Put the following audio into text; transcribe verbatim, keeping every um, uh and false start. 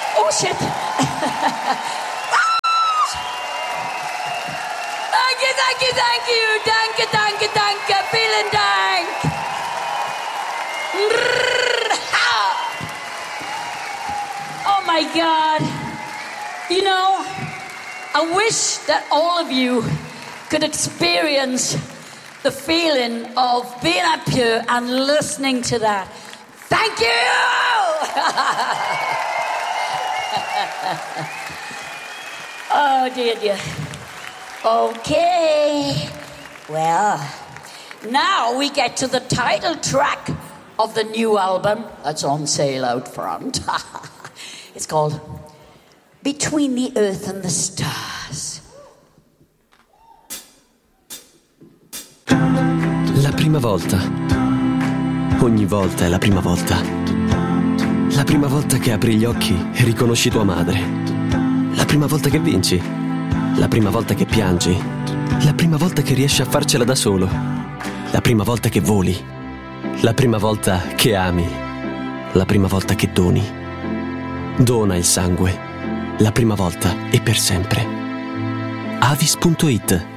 Oh shit. Thank you, thank you, thank you. Danke, danke, danke. Vielen Dank. Oh my God. You know, I wish that all of you could experience the feeling of being up here and listening to that. Thank you! Oh dear, dear. Okay. Well, now we get to the title track of the new album that's on sale out front. It's called Between the Earth and the Stars. La prima volta. Ogni volta è la prima volta. La prima volta che apri gli occhi e riconosci tua madre. La prima volta che vinci. La prima volta che piangi. La prima volta che riesci a farcela da solo. La prima volta che voli. La prima volta che ami. La prima volta che doni. Dona il sangue. La prima volta e per sempre. Avis punto it